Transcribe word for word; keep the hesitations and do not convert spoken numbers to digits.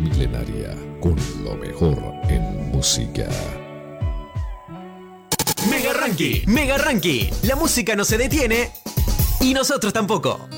milenaria con lo mejor en música. Mega Ranking, Mega Ranking. La música no se detiene y nosotros tampoco.